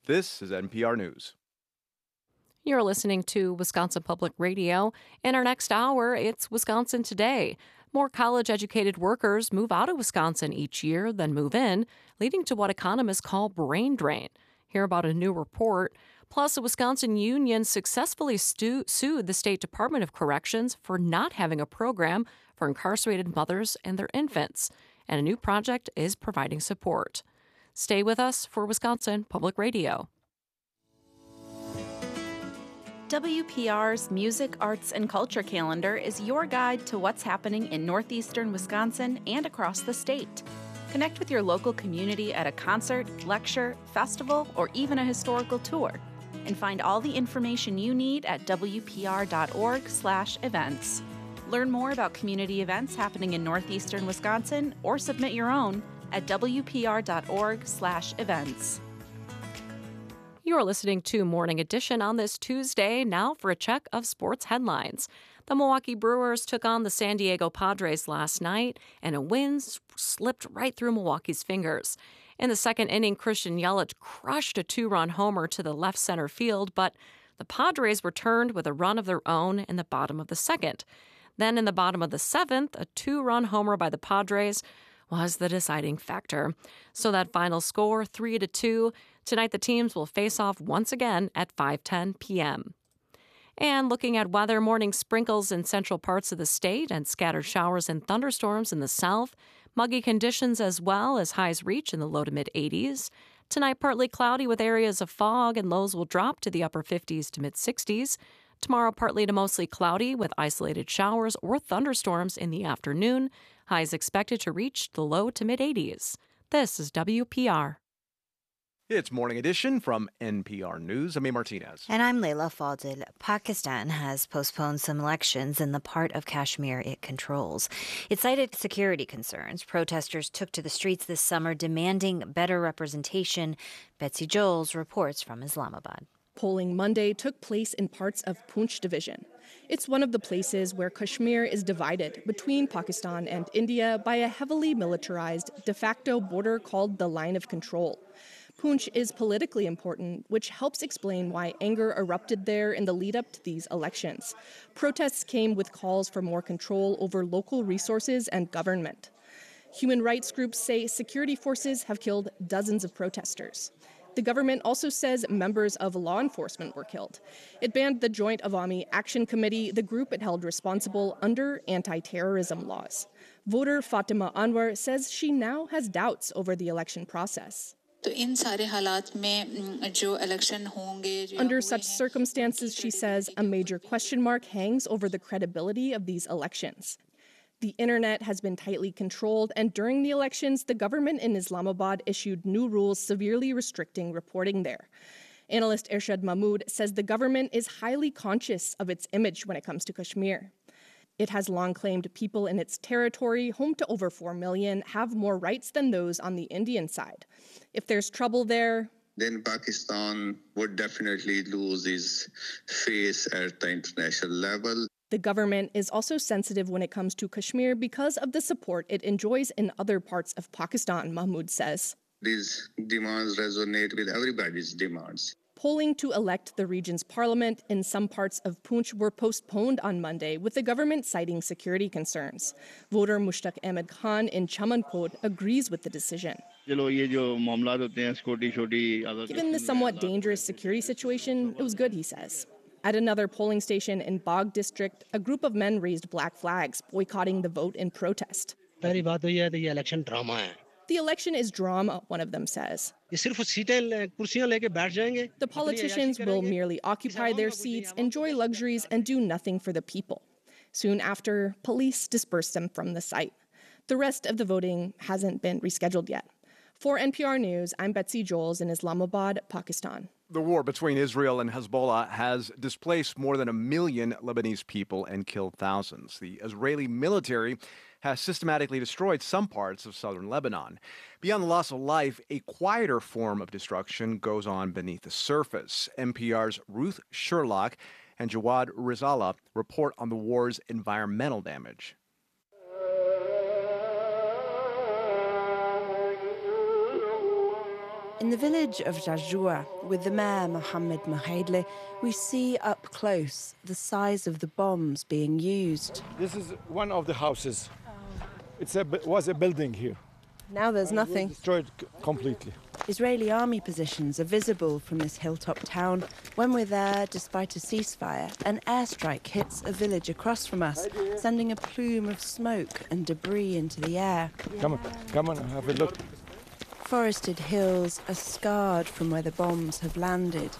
This is NPR News. You're listening to Wisconsin Public Radio. In our next hour, it's Wisconsin Today. More college-educated workers move out of Wisconsin each year than move in, leading to what economists call brain drain. Hear about a new report. Plus, a Wisconsin union successfully sued the State Department of Corrections for not having a program for incarcerated mothers and their infants. And a new project is providing support. Stay with us for Wisconsin Public Radio. WPR's Music, Arts, and Culture calendar is your guide to what's happening in northeastern Wisconsin and across the state. Connect with your local community at a concert, lecture, festival, or even a historical tour. And find all the information you need at wpr.org/events. Learn more about community events happening in northeastern Wisconsin or submit your own at wpr.org/events. You're listening to Morning Edition on this Tuesday. Now for a check of sports headlines. The Milwaukee Brewers took on the San Diego Padres last night, and a win slipped right through Milwaukee's fingers. In the second inning, Christian Yelich crushed a two-run homer to the left center field, but the Padres returned with a run of their own in the bottom of the second. Then in the bottom of the seventh, a two-run homer by the Padres was the deciding factor. So that final score, 3-2. Tonight the teams will face off once again at 5:10 p.m. And looking at weather, morning sprinkles in central parts of the state and scattered showers and thunderstorms in the south. Muggy conditions as well as highs reach in the low to mid-80s. Tonight partly cloudy with areas of fog and lows will drop to the upper 50s to mid-60s. Tomorrow, partly to mostly cloudy with isolated showers or thunderstorms in the afternoon. Highs expected to reach the low to mid-80s. This is WPR. It's Morning Edition from NPR News. I'm A. Martinez. And I'm Leila Fadil. Pakistan has postponed some elections in the part of Kashmir it controls. It cited security concerns. Protesters took to the streets this summer demanding better representation. Betsy Joels reports from Islamabad. Polling Monday took place in parts of Poonch division. It's one of the places where Kashmir is divided between Pakistan and India by a heavily militarized de facto border called the Line of Control. Poonch is politically important, which helps explain why anger erupted there in the lead-up to these elections. Protests came with calls for more control over local resources and government. Human rights groups say security forces have killed dozens of protesters. The government also says members of law enforcement were killed. It banned the Joint Awami Action Committee, the group it held responsible under anti-terrorism laws. Voter Fatima Anwar says she now has doubts over the election process. Under such circumstances, she says, a major question mark hangs over the credibility of these elections. The internet has been tightly controlled, and during the elections, the government in Islamabad issued new rules severely restricting reporting there. Analyst Ershad Mahmood says the government is highly conscious of its image when it comes to Kashmir. It has long claimed people in its territory, home to over 4 million, have more rights than those on the Indian side. If there's trouble there, then Pakistan would definitely lose its face at the international level. The government is also sensitive when it comes to Kashmir because of the support it enjoys in other parts of Pakistan, Mahmood says. These demands resonate with everybody's demands. Polling to elect the region's parliament in some parts of Poonch were postponed on Monday, with the government citing security concerns. Voter Mushtaq Ahmed Khan in Chamankot agrees with the decision. Given the somewhat dangerous security situation, it was good, he says. At another polling station in Bagh district, a group of men raised black flags, boycotting the vote in protest. The election is drama, one of them says. The politicians will merely occupy their seats, enjoy luxuries, and do nothing for the people. Soon after, police dispersed them from the site. The rest of the voting hasn't been rescheduled yet. For NPR News, I'm Betsy Joels in Islamabad, Pakistan. The war between Israel and Hezbollah has displaced more than 1 million Lebanese people and killed thousands. The Israeli military has systematically destroyed some parts of southern Lebanon. Beyond the loss of life, a quieter form of destruction goes on beneath the surface. NPR's Ruth Sherlock and Jawad Rizala report on the war's environmental damage. In the village of Jarjoua, with the mayor Mohamed Mohaidle, we see up close the size of the bombs being used. This is one of the houses. It was a building here. Now there's nothing. It was destroyed completely. Israeli army positions are visible from this hilltop town. When we're there, despite a ceasefire, an airstrike hits a village across from us, sending a plume of smoke and debris into the air. Come on, have a look. Forested hills are scarred from where the bombs have landed.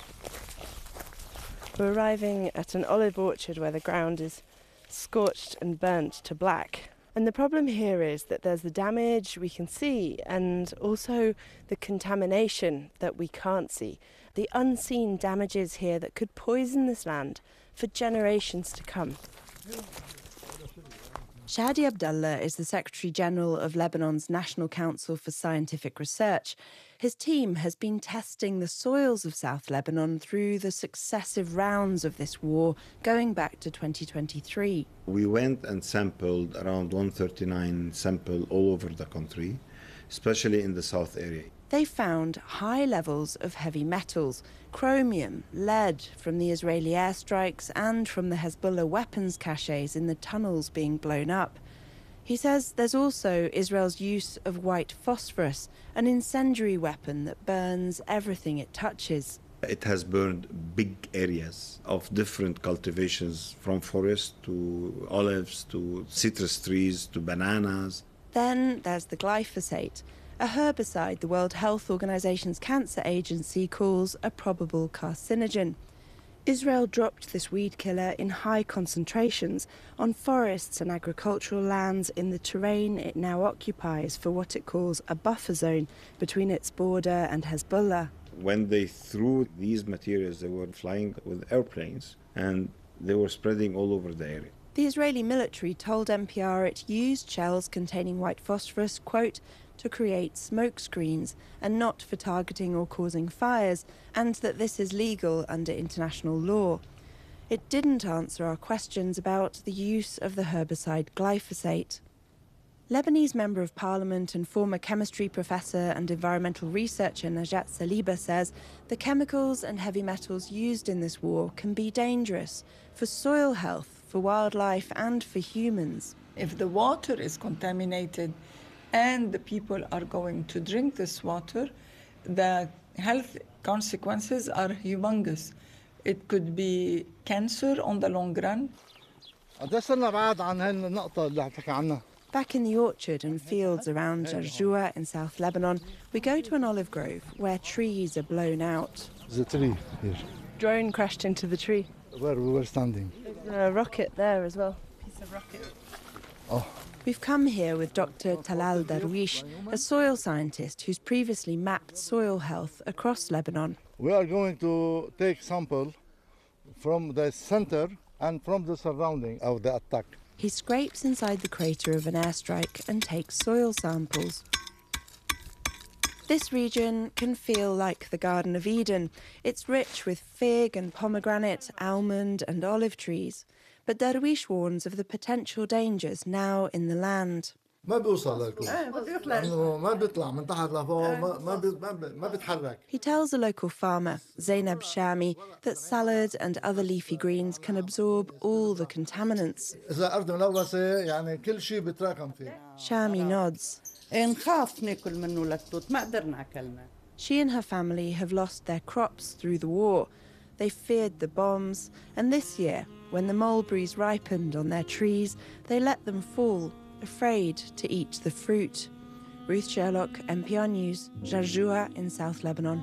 We're arriving at an olive orchard where the ground is scorched and burnt to black. And the problem here is that there's the damage we can see and also the contamination that we can't see. The unseen damages here that could poison this land for generations to come. Shadi Abdallah is the Secretary General of Lebanon's National Council for Scientific Research. His team has been testing the soils of South Lebanon through the successive rounds of this war, going back to 2023. We went and sampled around 139 samples all over the country, especially in the south area. They found high levels of heavy metals, chromium, lead from the Israeli airstrikes and from the Hezbollah weapons caches in the tunnels being blown up. He says there's also Israel's use of white phosphorus, an incendiary weapon that burns everything it touches. It has burned big areas of different cultivations, from forest to olives to citrus trees to bananas. Then there's the glyphosate, a herbicide the World Health Organization's cancer agency calls a probable carcinogen. Israel dropped this weed killer in high concentrations on forests and agricultural lands in the terrain it now occupies for what it calls a buffer zone between its border and Hezbollah. When they threw these materials, they were flying with airplanes and they were spreading all over the area. The Israeli military told NPR it used shells containing white phosphorus, quote, to create smoke screens and not for targeting or causing fires, and that this is legal under international law. It didn't answer our questions about the use of the herbicide glyphosate. Lebanese Member of Parliament and former chemistry professor and environmental researcher Najat Saliba says the chemicals and heavy metals used in this war can be dangerous for soil health, for wildlife and for humans. If the water is contaminated and the people are going to drink this water, the health consequences are humongous. It could be cancer on the long run. Back in the orchard and fields around Jarjoua in South Lebanon, we go to an olive grove where trees are blown out. There's a tree here. Drone crashed into the tree. Where we were standing. There's a rocket there as well. Piece of rocket. Oh. We've come here with Dr. Talal Darwish, a soil scientist who's previously mapped soil health across Lebanon. We are going to take sample from the center and from the surrounding of the attack. He scrapes inside the crater of an airstrike and takes soil samples. This region can feel like the Garden of Eden. It's rich with fig and pomegranate, almond and olive trees. But Darwish warns of the potential dangers now in the land. He tells a local farmer, Zainab Shami, that salad and other leafy greens can absorb all the contaminants. Shami nods. She and her family have lost their crops through the war. They feared the bombs, and this year, when the mulberries ripened on their trees, they let them fall, afraid to eat the fruit. Ruth Sherlock, NPR News, Jarjoua in South Lebanon.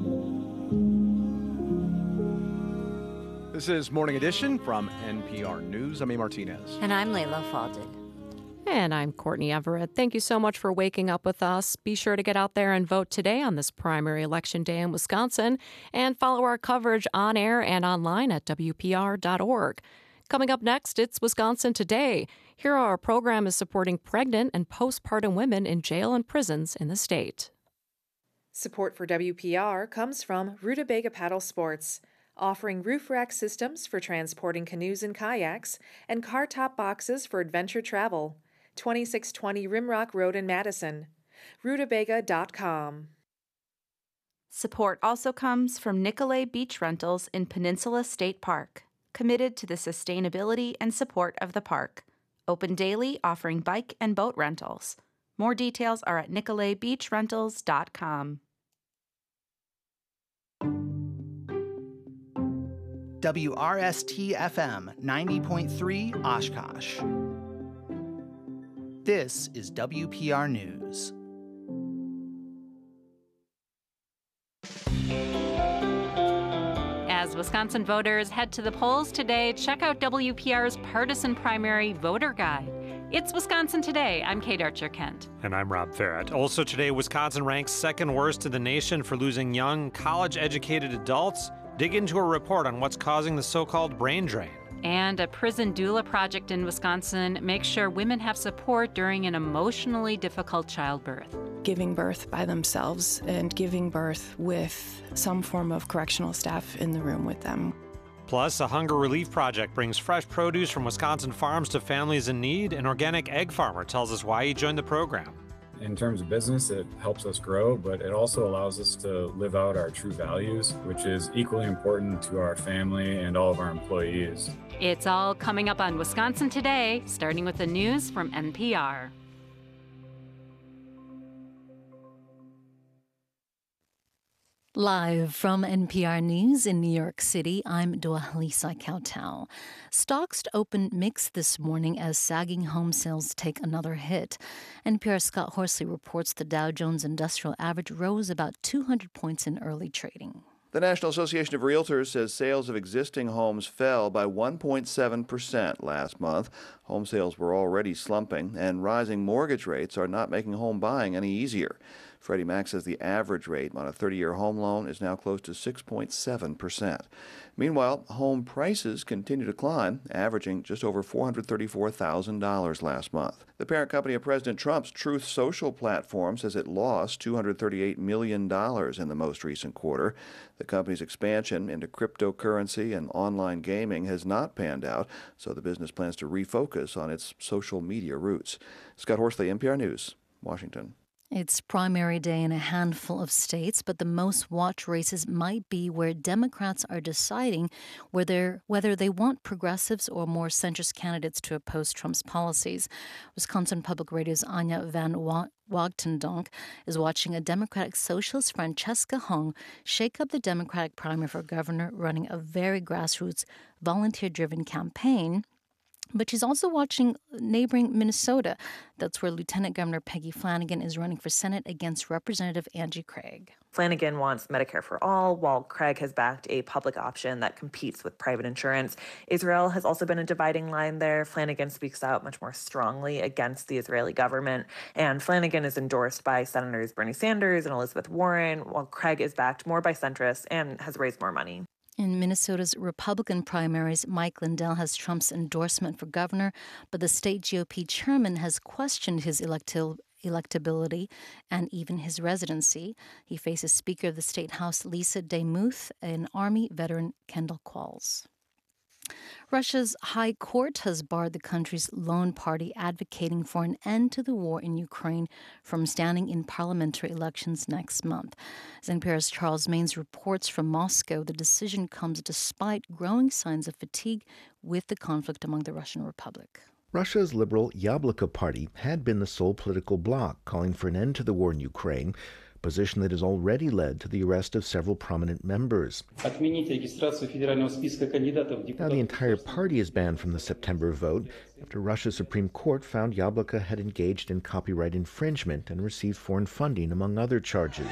This is Morning Edition from NPR News. I'm A. Martinez. And I'm Layla Fadel. And I'm Courtney Everett. Thank you so much for waking up with us. Be sure to get out there and vote today on this primary election day in Wisconsin, and follow our coverage on air and online at WPR.org. Coming up next, it's Wisconsin Today. Here our program is supporting pregnant and postpartum women in jail and prisons in the state. Support for WPR comes from Rutabaga Paddle Sports, offering roof rack systems for transporting canoes and kayaks and car top boxes for adventure travel. 2620 Rimrock Road in Madison. Rutabaga.com. Support also comes from Nicolet Beach Rentals in Peninsula State Park, committed to the sustainability and support of the park. Open daily, offering bike and boat rentals. More details are at nicoletbeachrentals.com. WRST-FM 90.3 Oshkosh. This is WPR News. As Wisconsin voters head to the polls today, check out WPR's partisan primary voter guide. It's Wisconsin Today. I'm Kate Archer-Kent. And I'm Rob Farrett. Also today, Wisconsin ranks second worst in the nation for losing young, college-educated adults. Dig into a report on what's causing the so-called brain drain. And a prison doula project in Wisconsin makes sure women have support during an emotionally difficult childbirth. Giving birth by themselves and giving birth with some form of correctional staff in the room with them. Plus, a hunger relief project brings fresh produce from Wisconsin farms to families in need. An organic egg farmer tells us why he joined the program. In terms of business, it helps us grow, but it also allows us to live out our true values, which is equally important to our family and all of our employees. It's all coming up on Wisconsin Today, starting with the news from NPR. Live from NPR News in New York City, I'm Dua-Lisa Kowtow. Stocks opened mixed this morning as sagging home sales take another hit. NPR's Scott Horsley reports the Dow Jones Industrial Average rose about 200 points in early trading. The National Association of Realtors says sales of existing homes fell by 1.7% last month. Home sales were already slumping, and rising mortgage rates are not making home buying any easier. Freddie Mac says the average rate on a 30-year home loan is now close to 6.7%. Meanwhile, home prices continue to climb, averaging just over $434,000 last month. The parent company of President Trump's Truth Social platform says it lost $238 million in the most recent quarter. The company's expansion into cryptocurrency and online gaming has not panned out, so the business plans to refocus on its social media roots. Scott Horsley, NPR News, Washington. It's primary day in a handful of states, but the most watched races might be where Democrats are deciding whether they want progressives or more centrist candidates to oppose Trump's policies. Wisconsin Public Radio's Anya Van Wagtendonk is watching a Democratic socialist, Francesca Hong, shake up the Democratic primary for governor, running a very grassroots, volunteer-driven campaign. But she's also watching neighboring Minnesota. That's where Lieutenant Governor Peggy Flanagan is running for Senate against Representative Angie Craig. Flanagan wants Medicare for all, while Craig has backed a public option that competes with private insurance. Israel has also been a dividing line there. Flanagan speaks out much more strongly against the Israeli government, and Flanagan is endorsed by Senators Bernie Sanders and Elizabeth Warren, while Craig is backed more by centrists and has raised more money. In Minnesota's Republican primaries, Mike Lindell has Trump's endorsement for governor, but the state GOP chairman has questioned his electability and even his residency. He faces Speaker of the State House Lisa DeMuth and Army veteran Kendall Qualls. Russia's High Court has barred the country's lone party advocating for an end to the war in Ukraine from standing in parliamentary elections next month. As NPR's Charles Maines reports from Moscow, the decision comes despite growing signs of fatigue with the conflict among the Russian Republic. Russia's liberal Yabloko party had been the sole political bloc calling for an end to the war in Ukraine, a position that has already led to the arrest of several prominent members. Now the entire party is banned from the September vote after Russia's Supreme Court found Yabloko had engaged in copyright infringement and received foreign funding, among other charges.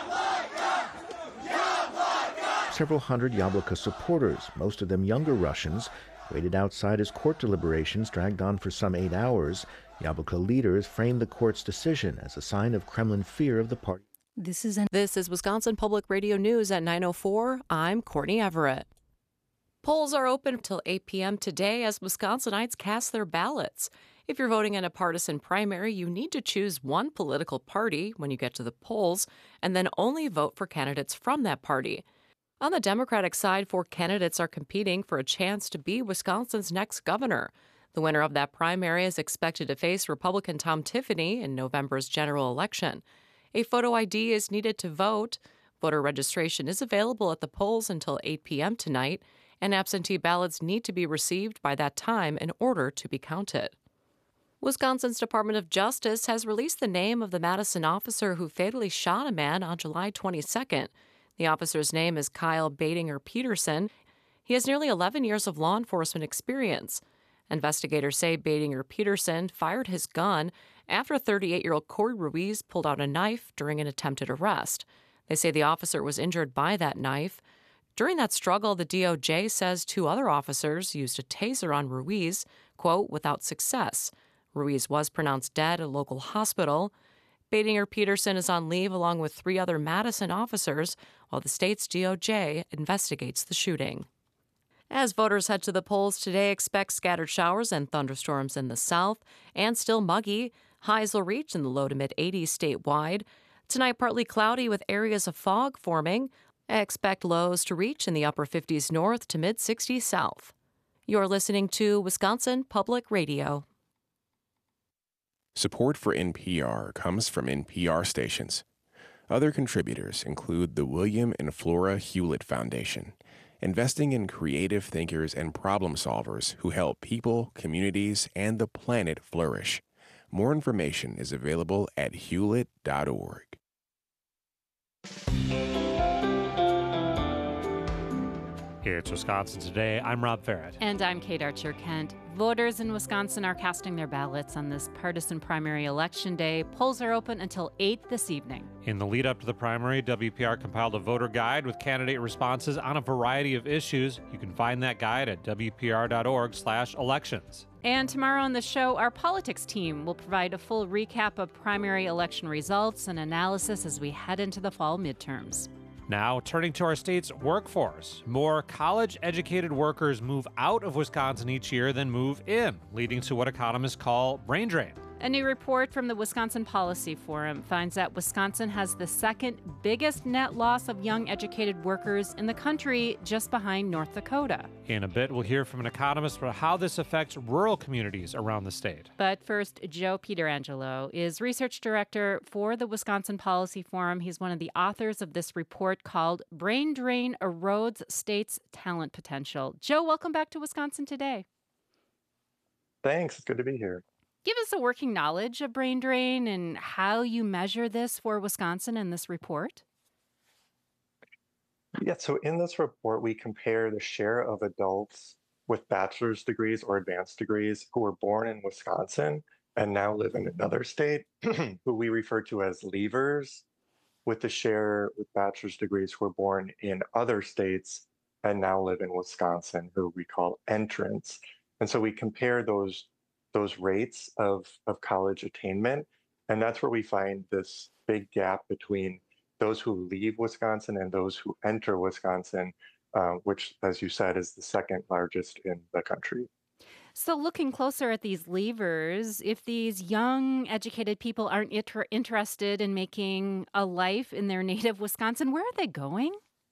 Several hundred Yabloko supporters, most of them younger Russians, waited outside as court deliberations dragged on for some 8 hours. Yabloko leaders framed the court's decision as a sign of Kremlin fear of the party. This is Wisconsin Public Radio News at 9:04. I'm Courtney Everett. Polls are open until 8 p.m. today as Wisconsinites cast their ballots. If you're voting in a partisan primary, you need to choose one political party when you get to the polls, and then only vote for candidates from that party. On the Democratic side, 4 candidates are competing for a chance to be Wisconsin's next governor. The winner of that primary is expected to face Republican Tom Tiffany in November's general election. A photo ID is needed to vote. Voter registration is available at the polls until 8 p.m. tonight, and absentee ballots need to be received by that time in order to be counted. Wisconsin's Department of Justice has released the name of the Madison officer who fatally shot a man on July 22nd. The officer's name is Kyle Badinger Peterson. He has nearly 11 years of law enforcement experience. Investigators say Badinger Peterson fired his gun after 38-year-old Corey Ruiz pulled out a knife during an attempted arrest. They say the officer was injured by that knife. During that struggle, the DOJ says 2 other officers used a taser on Ruiz, quote, without success. Ruiz was pronounced dead at a local hospital. Badinger Peterson is on leave along with 3 other Madison officers while the state's DOJ investigates the shooting. As voters head to the polls today, expect scattered showers and thunderstorms in the south and still muggy. Highs will reach in the low to mid-80s statewide. Tonight, partly cloudy with areas of fog forming. Expect lows to reach in the upper 50s north to mid-60s south. You're listening to Wisconsin Public Radio. Support for NPR comes from NPR stations. Other contributors include the William and Flora Hewlett Foundation, investing in creative thinkers and problem solvers who help people, communities, and the planet flourish. More information is available at hewlett.org. It's Wisconsin Today. I'm Rob Farrett. And I'm Kate Archer-Kent. Voters in Wisconsin are casting their ballots on this partisan primary election day. Polls are open until 8 this evening. In the lead up to the primary, WPR compiled a voter guide with candidate responses on a variety of issues. You can find that guide at wpr.org/elections. And tomorrow on the show, our politics team will provide a full recap of primary election results and analysis as we head into the fall midterms. Now, turning to our state's workforce. More college-educated workers move out of Wisconsin each year than move in, leading to what economists call brain drain. A new report from the Wisconsin Policy Forum finds that Wisconsin has the second biggest net loss of young educated workers in the country, just behind North Dakota. In a bit, we'll hear from an economist about how this affects rural communities around the state. But first, Joe Pietrangelo is research director for the Wisconsin Policy Forum. He's one of the authors of this report called Brain Drain Erodes State's Talent Potential. Joe, welcome back to Wisconsin Today. Thanks. It's good to be here. Give us a working knowledge of brain drain and how you measure this for Wisconsin in this report. Yeah, so in this report, we compare the share of adults with bachelor's degrees or advanced degrees who were born in Wisconsin and now live in another state, who we refer to as leavers, with the share with bachelor's degrees who were born in other states and now live in Wisconsin, who we call entrants. And so we compare those rates of college attainment. And that's where we find this big gap between those who leave Wisconsin and those who enter Wisconsin, which, as you said, is the second largest in the country. So looking closer at these leavers, if these young, educated people aren't interested in making a life in their native Wisconsin, where are they going?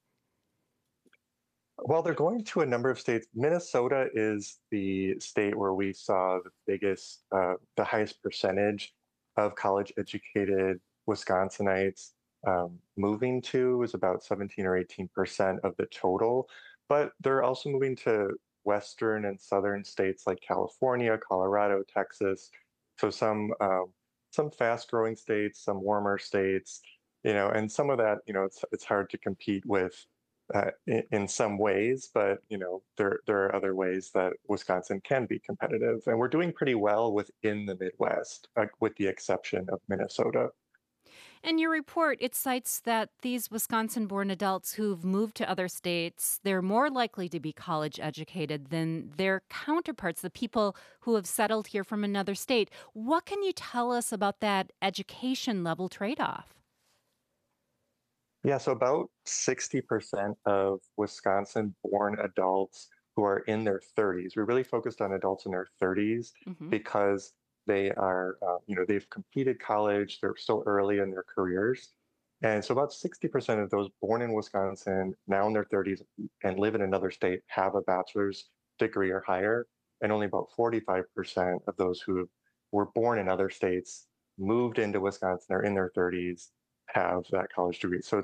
Well, they're going to a number of states. Minnesota is the state where we saw the highest percentage of college-educated Wisconsinites moving to. Is about 17 or 18% of the total. But they're also moving to western and southern states like California, Colorado, Texas. So some fast-growing states, some warmer states, and some of that, it's hard to compete with. In some ways, but there are other ways that Wisconsin can be competitive, and we're doing pretty well within the Midwest, with the exception of Minnesota. In your report, it cites that these Wisconsin-born adults who've moved to other states, they're more likely to be college educated than their counterparts, the people who have settled here from another state. What can you tell us about that education level trade-off? Yeah, so about 60% of Wisconsin-born adults who are in their 30s, we really focused on adults in their 30s because they are, they've completed college, they're still early in their careers. And so about 60% of those born in Wisconsin, now in their 30s and live in another state, have a bachelor's degree or higher. And only about 45% of those who were born in other states, moved into Wisconsin, are in their 30s, have that college degree. So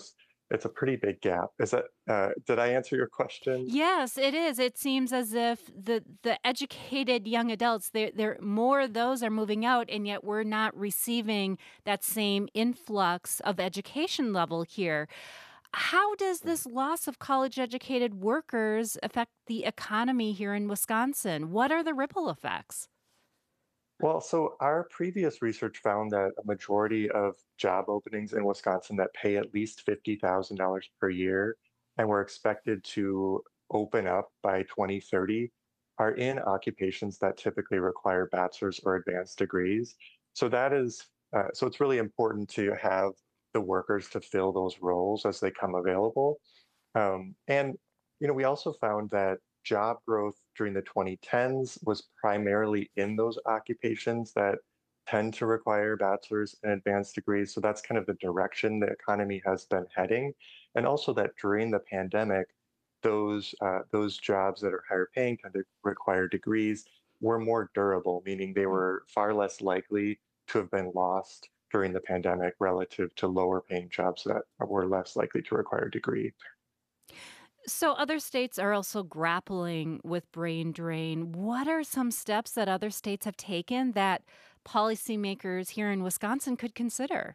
it's a pretty big gap. Is that did I answer your question? Yes, it is. It seems as if the educated young adults, they're more of those are moving out, and yet we're not receiving that same influx of education level here. How does this loss of college educated workers affect the economy here in Wisconsin? What are the ripple effects? Well, so our previous research found that a majority of job openings in Wisconsin that pay at least $50,000 per year and were expected to open up by 2030 are in occupations that typically require bachelor's or advanced degrees. So that is, so it's really important to have the workers to fill those roles as they come available. And we also found that job growth during the 2010s was primarily in those occupations that tend to require bachelor's and advanced degrees. So that's kind of the direction the economy has been heading. And also that during the pandemic, those jobs that are higher paying tend to require degrees were more durable, meaning they were far less likely to have been lost during the pandemic relative to lower paying jobs that were less likely to require a degree. So, other states are also grappling with brain drain. What are some steps that other states have taken that policymakers here in Wisconsin could consider?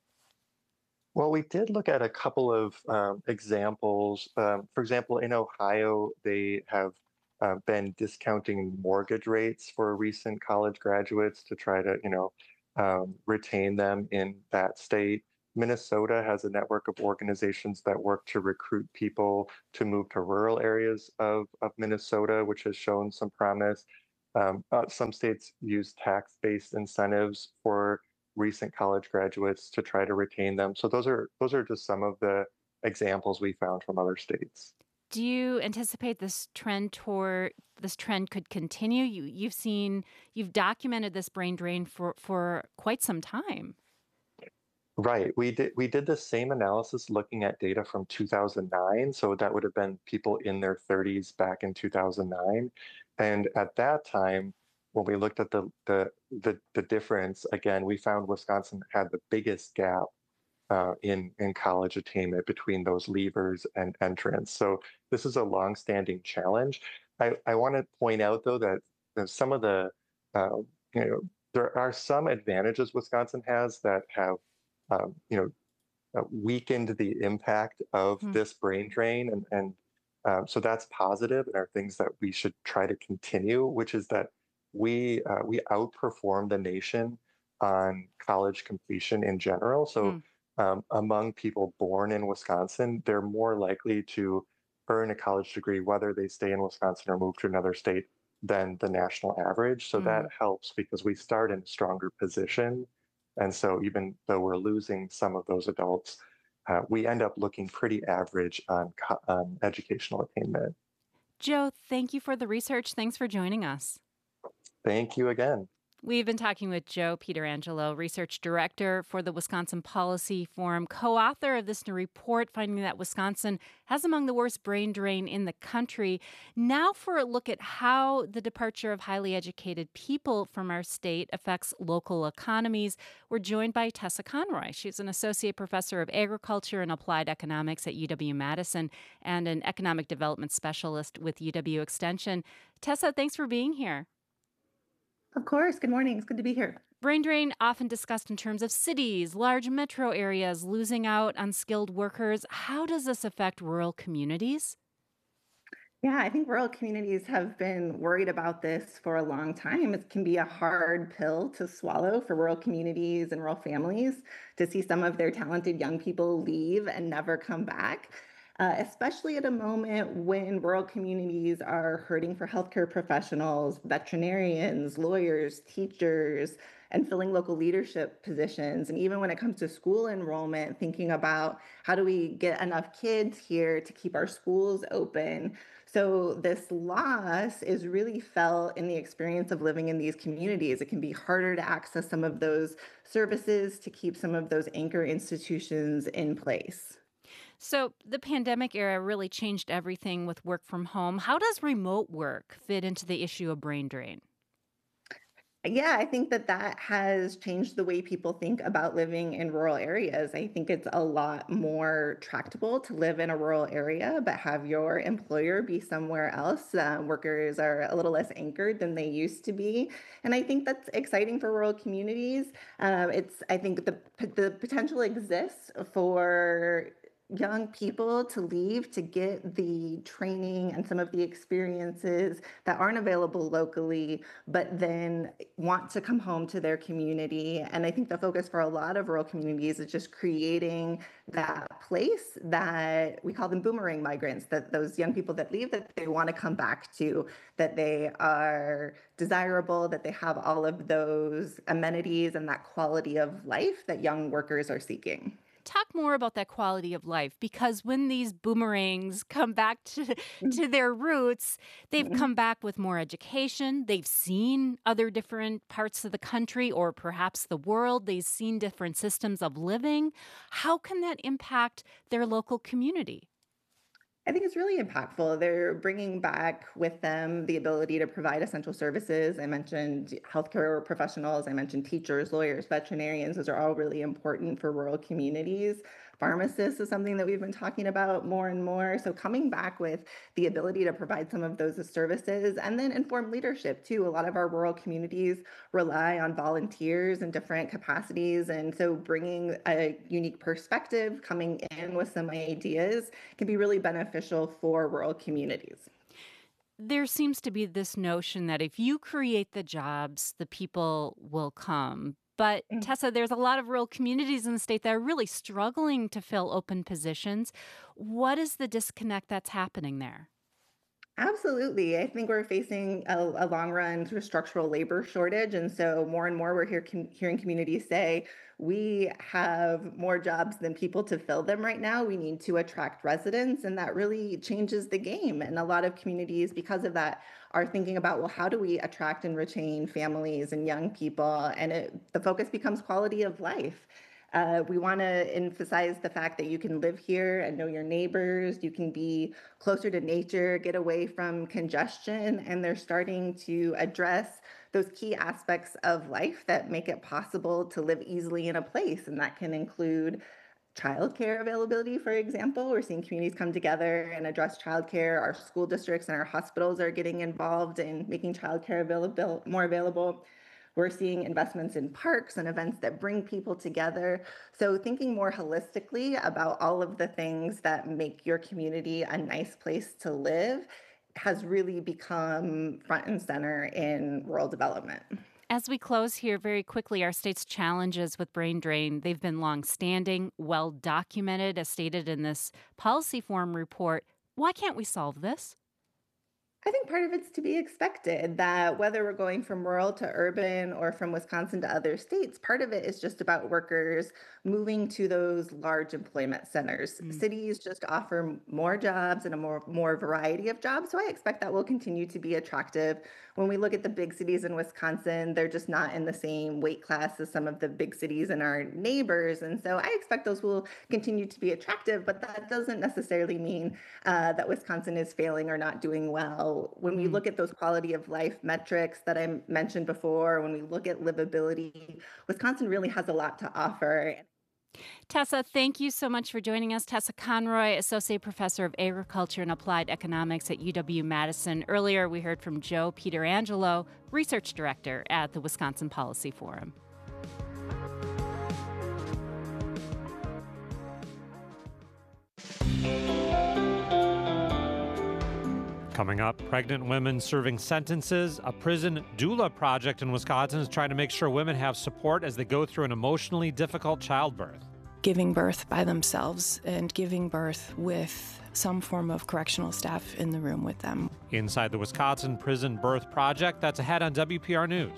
Well, we did look at a couple of examples. For example, in Ohio, they have been discounting mortgage rates for recent college graduates to try to, retain them in that state. Minnesota has a network of organizations that work to recruit people to move to rural areas of Minnesota, which has shown some promise. Some states use tax-based incentives for recent college graduates to try to retain them. So those are just some of the examples we found from other states. Do you anticipate this trend could continue? You've documented this brain drain for quite some time. Right. We did the same analysis looking at data from 2009. So that would have been people in their 30s back in 2009. And at that time, when we looked at the difference, again, we found Wisconsin had the biggest gap in college attainment between those leavers and entrants. So this is a longstanding challenge. I want to point out, though, that some of the, there are some advantages Wisconsin has that have, weakened the impact of this brain drain. So that's positive and are things that we should try to continue, which is that we outperform the nation on college completion in general. So among people born in Wisconsin, they're more likely to earn a college degree, whether they stay in Wisconsin or move to another state, than the national average. So that helps because we start in a stronger position. And so even though we're losing some of those adults, we end up looking pretty average on educational attainment. Joe, thank you for the research. Thanks for joining us. Thank you again. We've been talking with Joe Pietrangelo, Research Director for the Wisconsin Policy Forum, co-author of this new report finding that Wisconsin has among the worst brain drain in the country. Now for a look at how the departure of highly educated people from our state affects local economies, we're joined by Tessa Conroy. She's an associate professor of agriculture and applied economics at UW-Madison and an economic development specialist with UW Extension. Tessa, thanks for being here. Of course. Good morning. It's good to be here. Brain drain often discussed in terms of cities, large metro areas, losing out on skilled workers. How does this affect rural communities? Yeah, I think rural communities have been worried about this for a long time. It can be a hard pill to swallow for rural communities and rural families to see some of their talented young people leave and never come back. Especially at a moment when rural communities are hurting for healthcare professionals, veterinarians, lawyers, teachers, and filling local leadership positions. And even when it comes to school enrollment, thinking about how do we get enough kids here to keep our schools open. So this loss is really felt in the experience of living in these communities. It can be harder to access some of those services, to keep some of those anchor institutions in place. So the pandemic era really changed everything with work from home. How does remote work fit into the issue of brain drain? Yeah, I think that that has changed the way people think about living in rural areas. I think it's a lot more tractable to live in a rural area, but have your employer be somewhere else. Workers are a little less anchored than they used to be, and I think that's exciting for rural communities. I think the potential exists for young people to leave to get the training and some of the experiences that aren't available locally, but then want to come home to their community. And I think the focus for a lot of rural communities is just creating that place that we call them boomerang migrants, that those young people that leave, that they want to come back to, that they are desirable, that they have all of those amenities and that quality of life that young workers are seeking. Talk more about that quality of life, because when these boomerangs come back to their roots, they've come back with more education. They've seen other different parts of the country or perhaps the world. They've seen different systems of living. How can that impact their local community? I think it's really impactful. They're bringing back with them the ability to provide essential services. I mentioned healthcare professionals, I mentioned teachers, lawyers, veterinarians. Those are all really important for rural communities. Pharmacists is something that we've been talking about more and more. So coming back with the ability to provide some of those services and then informed leadership too. A lot of our rural communities rely on volunteers in different capacities. And so bringing a unique perspective, coming in with some ideas can be really beneficial for rural communities. There seems to be this notion that if you create the jobs, the people will come. But Tessa, there's a lot of rural communities in the state that are really struggling to fill open positions. What is the disconnect that's happening there? Absolutely. I think we're facing a long run sort of structural labor shortage. And so more and more hearing communities say, we have more jobs than people to fill them right now. We need to attract residents. And that really changes the game. And a lot of communities, because of that, are thinking about, well, how do we attract and retain families and young people? And the focus becomes quality of life. We want to emphasize the fact that you can live here and know your neighbors. You can be closer to nature, get away from congestion, and they're starting to address those key aspects of life that make it possible to live easily in a place. And that can include childcare availability, for example. We're seeing communities come together and address childcare. Our school districts and our hospitals are getting involved in making childcare more available. We're seeing investments in parks and events that bring people together. So thinking more holistically about all of the things that make your community a nice place to live has really become front and center in rural development. As we close here very quickly, our state's challenges with brain drain, they've been long-standing, well-documented, as stated in this policy forum report. Why can't we solve this? I think part of it's to be expected that whether we're going from rural to urban or from Wisconsin to other states, part of it is just about workers moving to those large employment centers. Cities just offer more jobs and a more variety of jobs. So I expect that will continue to be attractive. When we look at the big cities in Wisconsin, they're just not in the same weight class as some of the big cities in our neighbors. And so I expect those will continue to be attractive, but that doesn't necessarily mean that Wisconsin is failing or not doing well. When we look at those quality of life metrics that I mentioned before, when we look at livability, Wisconsin really has a lot to offer. Tessa, thank you so much for joining us. Tessa Conroy, Associate Professor of Agriculture and Applied Economics at UW-Madison. Earlier, we heard from Joe Pietrangelo, Research Director at the Wisconsin Policy Forum. Coming up, pregnant women serving sentences. A prison doula project in Wisconsin is trying to make sure women have support as they go through an emotionally difficult childbirth. Giving birth by themselves and giving birth with some form of correctional staff in the room with them. Inside the Wisconsin Prison Birth Project, that's ahead on WPR News.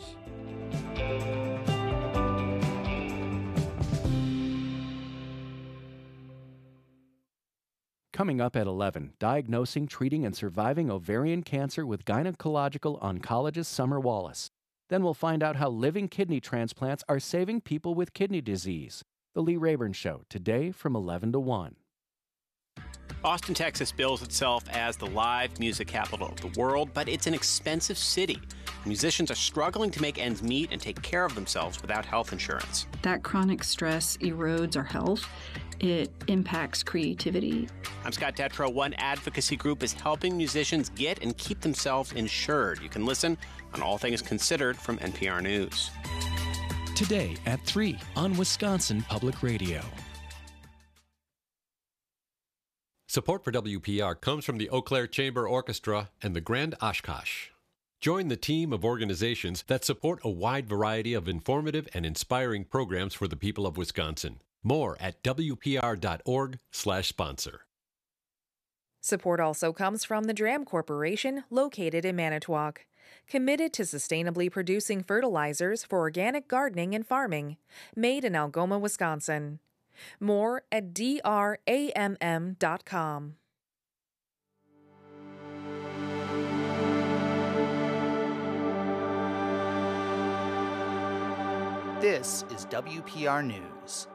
Coming up at 11, diagnosing, treating, and surviving ovarian cancer with gynecological oncologist Summer Wallace. Then we'll find out how living kidney transplants are saving people with kidney disease. The Lee Rayburn Show, today from 11 to 1. Austin, Texas bills itself as the live music capital of the world, but it's an expensive city. Musicians are struggling to make ends meet and take care of themselves without health insurance. That chronic stress erodes our health. It impacts creativity. I'm Scott Detrow. One advocacy group is helping musicians get and keep themselves insured. You can listen on All Things Considered from NPR News. Today at 3 on Wisconsin Public Radio. Support for WPR comes from the Eau Claire Chamber Orchestra and the Grand Oshkosh. Join the team of organizations that support a wide variety of informative and inspiring programs for the people of Wisconsin. More at WPR.org/sponsor. Support also comes from the Dram Corporation, located in Manitowoc, committed to sustainably producing fertilizers for organic gardening and farming, made in Algoma, Wisconsin. More at dramm.com. This is WPR News.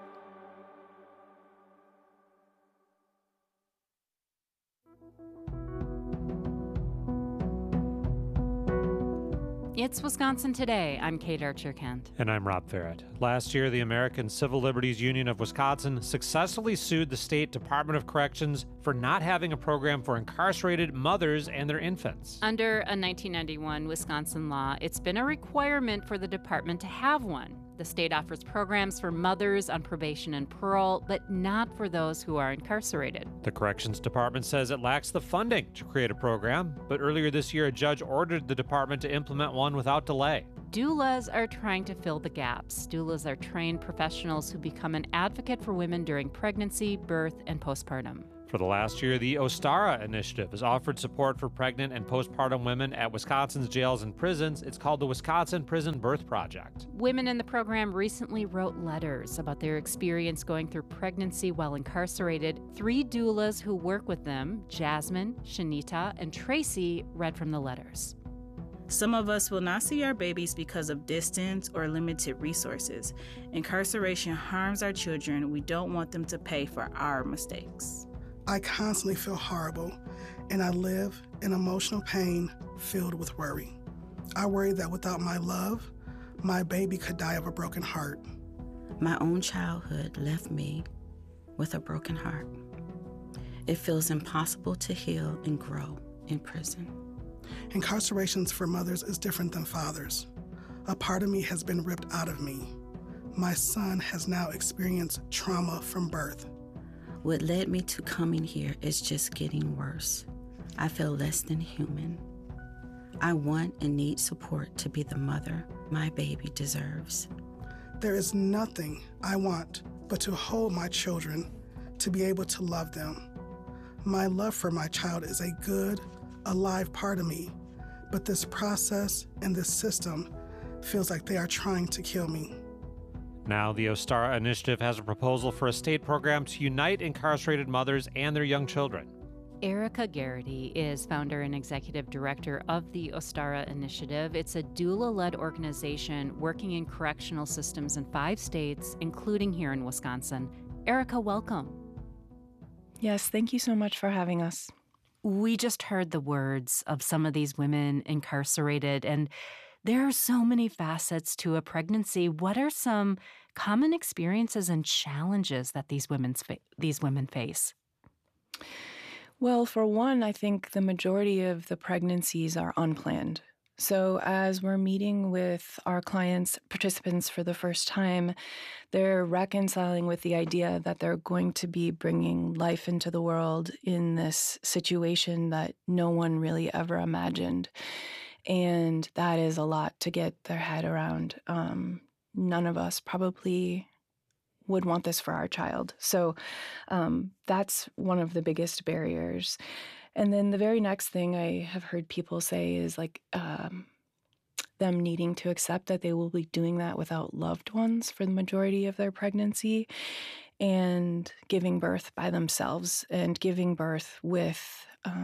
It's Wisconsin Today. I'm Kate Archer-Kent. And I'm Rob Farrett. Last year, the American Civil Liberties Union of Wisconsin successfully sued the state Department of Corrections for not having a program for incarcerated mothers and their infants. Under a 1991 Wisconsin law, it's been a requirement for the department to have one. The state offers programs for mothers on probation and parole, but not for those who are incarcerated. The Corrections Department says it lacks the funding to create a program, but earlier this year, a judge ordered the department to implement one without delay. Doulas are trying to fill the gaps. Doulas are trained professionals who become an advocate for women during pregnancy, birth, and postpartum. For the last year, the Ostara Initiative has offered support for pregnant and postpartum women at Wisconsin's jails and prisons. It's called the Wisconsin Prison Birth Project. Women in the program recently wrote letters about their experience going through pregnancy while incarcerated. 3 doulas who work with them, Jasmine, Shanita, and Tracy, read from the letters. Some of us will not see our babies because of distance or limited resources. Incarceration harms our children. We don't want them to pay for our mistakes. I constantly feel horrible, and I live in emotional pain filled with worry. I worry that without my love, my baby could die of a broken heart. My own childhood left me with a broken heart. It feels impossible to heal and grow in prison. Incarcerations for mothers is different than fathers. A part of me has been ripped out of me. My son has now experienced trauma from birth. What led me to coming here is just getting worse. I feel less than human. I want and need support to be the mother my baby deserves. There is nothing I want but to hold my children, to be able to love them. My love for my child is a good, alive part of me, but this process and this system feels like they are trying to kill me. Now, the Ostara Initiative has a proposal for a state program to unite incarcerated mothers and their young children. Erica Garrity is founder and executive director of the Ostara Initiative. It's a doula-led organization working in correctional systems in 5 states, including here in Wisconsin. Erica, welcome. Yes, thank you so much for having us. We just heard the words of some of these women incarcerated, and there are so many facets to a pregnancy. What are some common experiences and challenges that these women face? Well, for one, I think the majority of the pregnancies are unplanned. So as we're meeting with our clients, participants for the first time, they're reconciling with the idea that they're going to be bringing life into the world in this situation that no one really ever imagined. And that is a lot to get their head around. None of us probably would want this for our child. So that's one of the biggest barriers. And then the very next thing I have heard people say is like them needing to accept that they will be doing that without loved ones for the majority of their pregnancy, and giving birth by themselves and giving birth with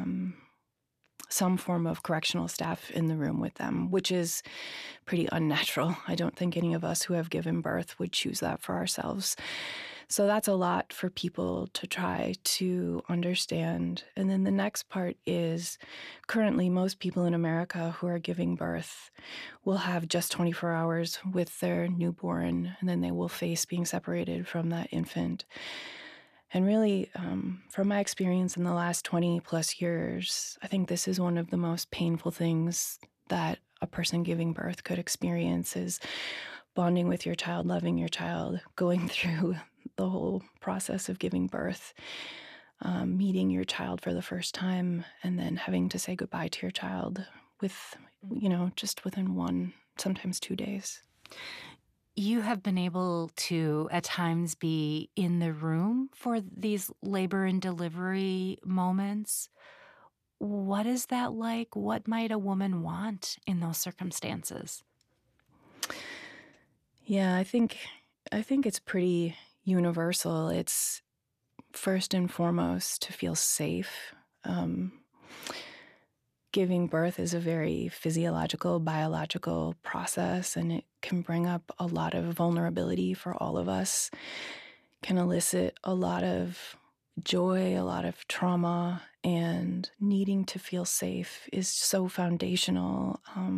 some form of correctional staff in the room with them, which is pretty unnatural. I don't think any of us who have given birth would choose that for ourselves. So that's a lot for people to try to understand. And then the next part is currently most people in America who are giving birth will have just 24 hours with their newborn, and then they will face being separated from that infant. And really, from my experience in the last 20 plus years, I think this is one of the most painful things that a person giving birth could experience is bonding with your child, loving your child, going through the whole process of giving birth, meeting your child for the first time, and then having to say goodbye to your child with, just within 1, sometimes 2 days. You have been able to, at times, be in the room for these labor and delivery moments. What is that like? What might a woman want in those circumstances? Yeah, I think it's pretty universal. It's first and foremost to feel safe. Giving birth is a very physiological, biological process, and it can bring up a lot of vulnerability for all of us, can elicit a lot of joy, a lot of trauma, and needing to feel safe is so foundational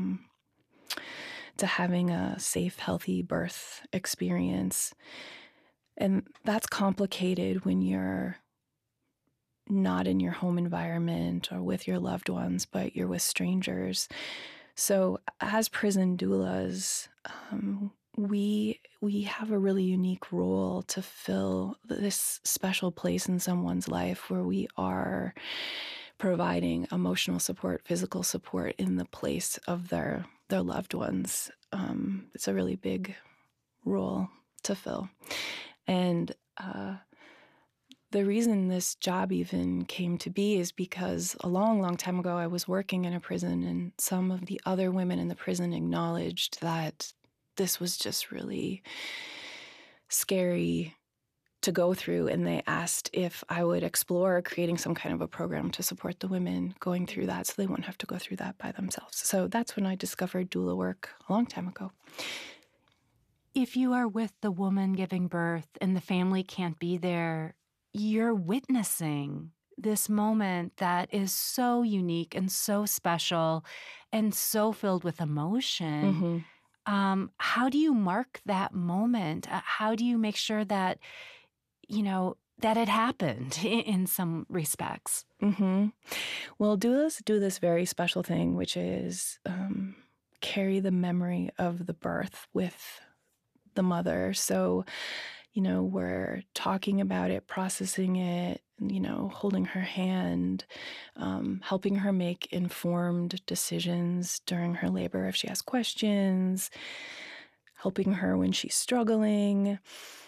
to having a safe, healthy birth experience. And that's complicated when you're not in your home environment or with your loved ones, but you're with strangers. So as prison doulas, we have a really unique role to fill this special place in someone's life where we are providing emotional support, physical support in the place of their loved ones. It's a really big role to fill. And the reason this job even came to be is because a long, long time ago, I was working in a prison, and some of the other women in the prison acknowledged that this was just really scary to go through, and they asked if I would explore creating some kind of a program to support the women going through that so they wouldn't have to go through that by themselves. So that's when I discovered doula work a long time ago. If you are with the woman giving birth and the family can't be there, you're witnessing this moment that is so unique and so special and so filled with emotion. Mm-hmm. How do you mark that moment? How do you make sure that, that it happened in some respects? Mm-hmm. Well, doulas do this very special thing, which is carry the memory of the birth with the mother. So, we're talking about it, processing it, holding her hand, helping her make informed decisions during her labor if she has questions, helping her when she's struggling.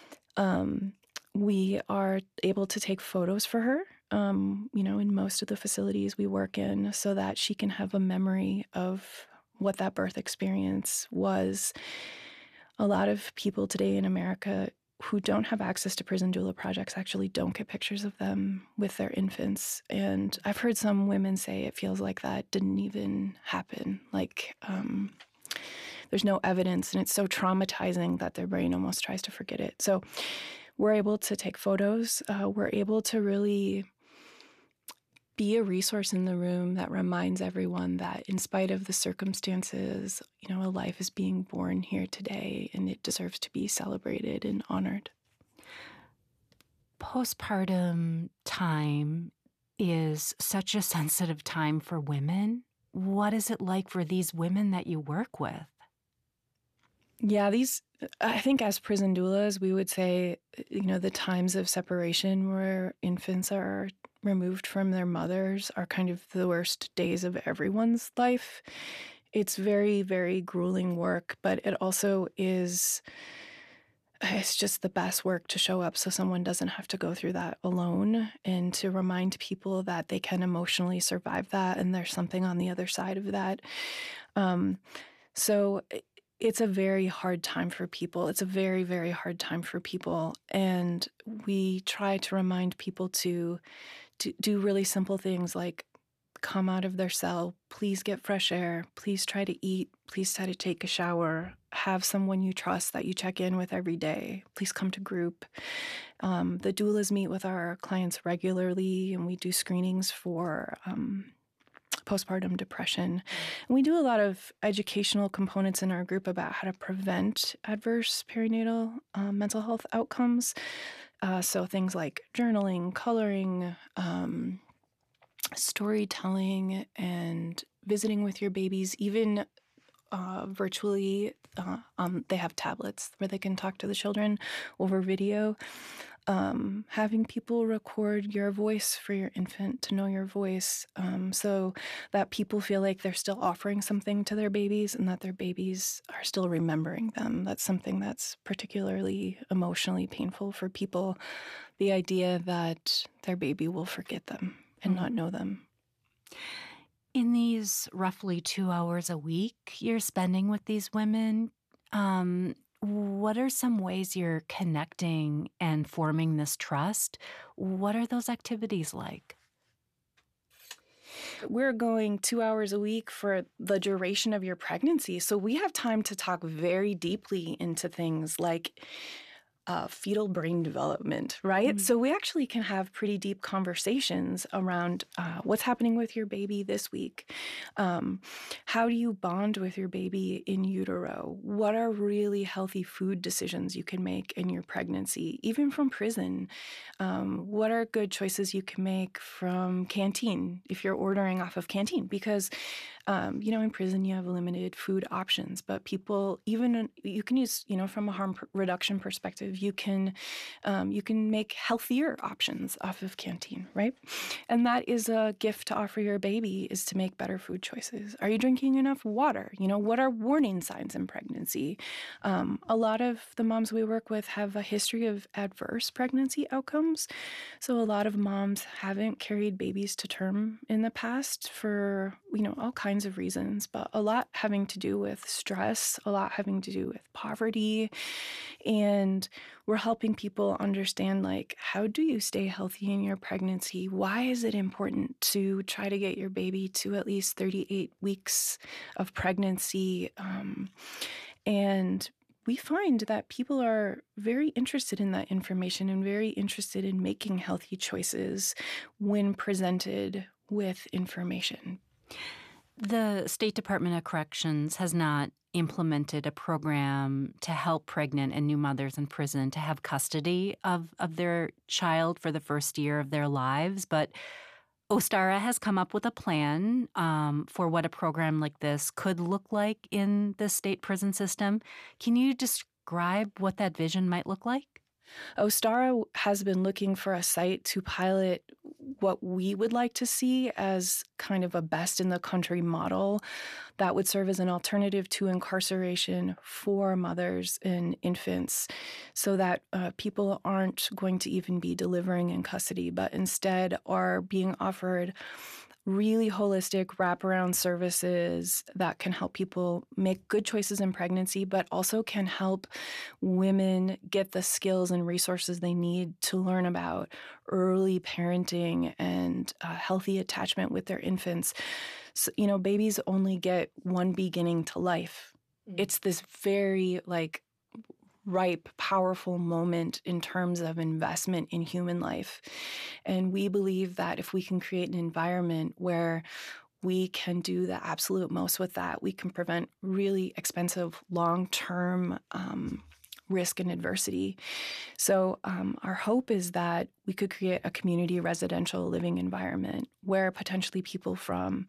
We are able to take photos for her, in most of the facilities we work in so that she can have a memory of what that birth experience was. A lot of people today in America who don't have access to prison doula projects actually don't get pictures of them with their infants. And I've heard some women say it feels like that didn't even happen. Like there's no evidence, and it's so traumatizing that their brain almost tries to forget it. So we're able to take photos. We're able to really be a resource in the room that reminds everyone that in spite of the circumstances, a life is being born here today and it deserves to be celebrated and honored. Postpartum time is such a sensitive time for women. What is it like for these women that you work with? Yeah, I think as prison doulas, we would say, the times of separation where infants are removed from their mothers are kind of the worst days of everyone's life. It's very, very grueling work, but it also it's just the best work to show up so someone doesn't have to go through that alone, and to remind people that they can emotionally survive that and there's something on the other side of that. So it's a very hard time for people. It's a very, very hard time for people. And we try to remind people to do really simple things like come out of their cell. Please get fresh air. Please try to eat. Please try to take a shower. Have someone you trust that you check in with every day. Please come to group. The doulas meet with our clients regularly, and we do screenings for postpartum depression. And we do a lot of educational components in our group about how to prevent adverse perinatal mental health outcomes. So things like journaling, coloring, storytelling, and visiting with your babies, even virtually. They have tablets where they can talk to the children over video. Having people record your voice for your infant to know your voice, so that people feel like they're still offering something to their babies and that their babies are still remembering them. That's something that's particularly emotionally painful for people, the idea that their baby will forget them and not know them. In these roughly 2 hours a week you're spending with these women, what are some ways you're connecting and forming this trust? What are those activities like? We're going 2 hours a week for the duration of your pregnancy. So we have time to talk very deeply into things like fetal brain development, right? Mm-hmm. So we actually can have pretty deep conversations around what's happening with your baby this week. How do you bond with your baby in utero? What are really healthy food decisions you can make in your pregnancy, even from prison? What are good choices you can make from Canteen if you're ordering off of Canteen? Because in prison you have limited food options, but people, even you can use, from a harm reduction perspective, you can make healthier options off of Canteen, right? And that is a gift to offer your baby, is to make better food choices. Are you drinking enough water? What are warning signs in pregnancy? A lot of the moms we work with have a history of adverse pregnancy outcomes. So a lot of moms haven't carried babies to term in the past for, all kinds of reasons, but a lot having to do with stress, a lot having to do with poverty. And we're helping people understand, how do you stay healthy in your pregnancy? Why is it important to try to get your baby to at least 38 weeks of pregnancy? And we find that people are very interested in that information and very interested in making healthy choices when presented with information. The State Department of Corrections has not implemented a program to help pregnant and new mothers in prison to have custody of their child for the first year of their lives, but Ostara has come up with a plan for what a program like this could look like in the state prison system. Can you describe what that vision might look like? Ostara has been looking for a site to pilot what we would like to see as kind of a best-in-the-country model that would serve as an alternative to incarceration for mothers and infants, so that people aren't going to even be delivering in custody, but instead are being offered really holistic wraparound services that can help people make good choices in pregnancy, but also can help women get the skills and resources they need to learn about early parenting and healthy attachment with their infants. So, babies only get one beginning to life. It's this very ripe, powerful moment in terms of investment in human life. And we believe that if we can create an environment where we can do the absolute most with that, we can prevent really expensive long-term risk and adversity. So our hope is that we could create a community residential living environment where potentially people from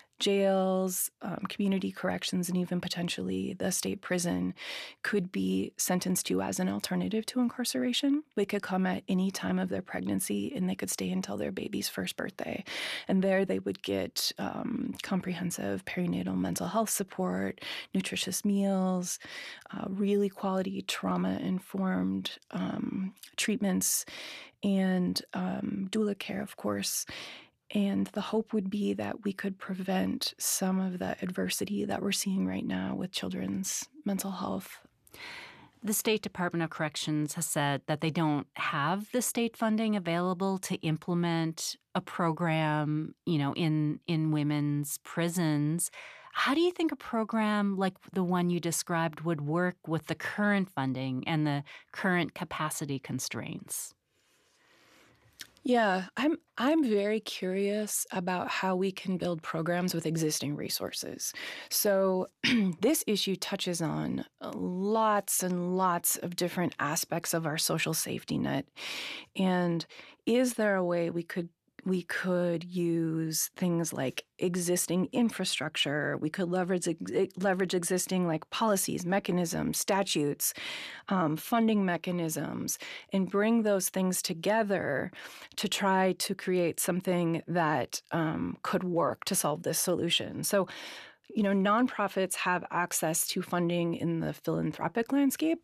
jails, community corrections, and even potentially the state prison could be sentenced to as an alternative to incarceration. They could come at any time of their pregnancy and they could stay until their baby's first birthday. And there they would get comprehensive perinatal mental health support, nutritious meals, really quality trauma-informed treatments, and doula care, of course. And the hope would be that we could prevent some of the adversity that we're seeing right now with children's mental health. The State Department of Corrections has said that they don't have the state funding available to implement a program, in women's prisons. How do you think a program like the one you described would work with the current funding and the current capacity constraints? Yeah, I'm very curious about how we can build programs with existing resources. So this issue touches on lots and lots of different aspects of our social safety net. And is there a way we could use things like existing infrastructure. We could leverage existing like policies, mechanisms, statutes, funding mechanisms, and bring those things together to try to create something that could work to solve this solution. So, nonprofits have access to funding in the philanthropic landscape,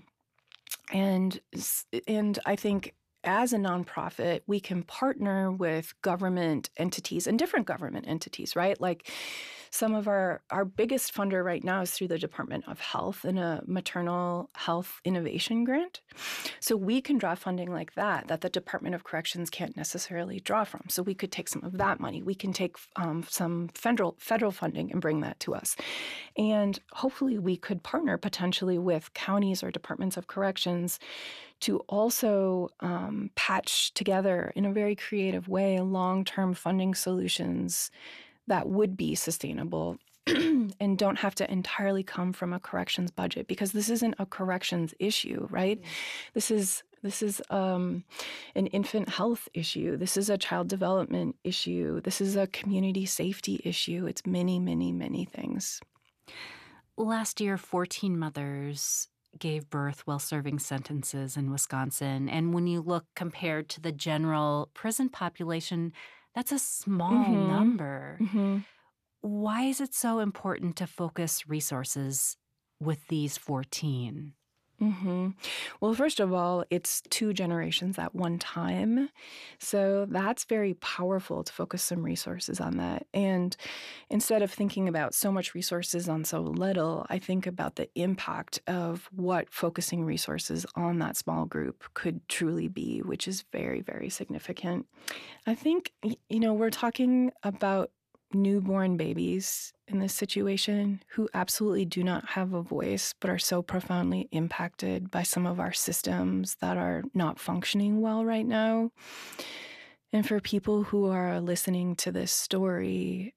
and I think, as a nonprofit, we can partner with government entities and different government entities, right? Like some of our biggest funder right now is through the Department of Health and a maternal health innovation grant. So we can draw funding like that the Department of Corrections can't necessarily draw from. So we could take some of that money. We can take some federal funding and bring that to us. And hopefully we could partner potentially with counties or departments of corrections to also patch together in a very creative way long-term funding solutions that would be sustainable and don't have to entirely come from a corrections budget, because this isn't a corrections issue, right? This is an infant health issue. This is a child development issue. This is a community safety issue. It's many, many, many things. Last year, 14 mothers gave birth while serving sentences in Wisconsin. And when you look compared to the general prison population, that's a small number. Why is it so important to focus resources with these 14? Well, first of all, it's 2 generations at one time. So that's very powerful to focus some resources on that. And instead of thinking about so much resources on so little, I think about the impact of what focusing resources on that small group could truly be, which is very, very significant. I think, we're talking about newborn babies in this situation who absolutely do not have a voice, but are so profoundly impacted by some of our systems that are not functioning well right now. And for people who are listening to this story,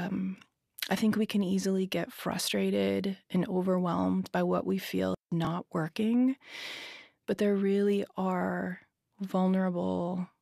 I think we can easily get frustrated and overwhelmed by what we feel not working. But there really are vulnerable